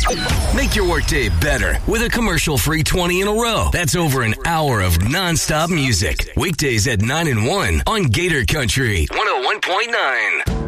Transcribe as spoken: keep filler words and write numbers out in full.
Make your workday better with a commercial-free twenty in a row. That's over an hour of nonstop music. Weekdays at nine and one on Gator Country one oh one point nine.